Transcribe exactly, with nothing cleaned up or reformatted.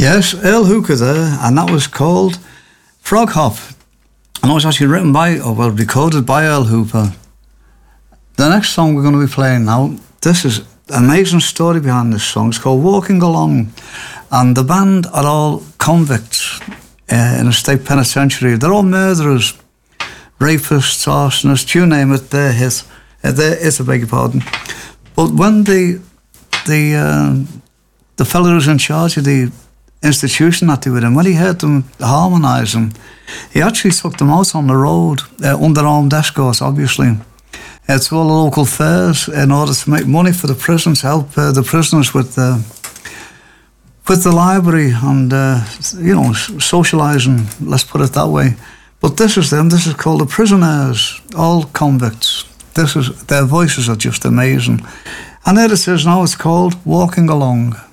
Yes, Earl Hooker there, and that was called Frog Hop. And it was actually written by, or well, recorded by Earl Hooper. The next song we're going to be playing now, this is an amazing story behind this song. It's called Walking Along. And the band are all convicts uh, in a state penitentiary. They're all murderers, rapists, arsonists, you name it, they're hit. Uh, they're hit, I beg your pardon. But when the, the, uh, the fellow who's in charge of the institution that they were in, when he heard them harmonise them, he actually took them out on the road, uh, under armed escort, obviously, uh, to all the local fairs in order to make money for the prisons, help uh, the prisoners with the, with the library and, uh, you know, socialising, let's put it that way. But this is them, this is called the Prisoners, all convicts. This is, their voices are just amazing. And there it is now, it's called Walking Along.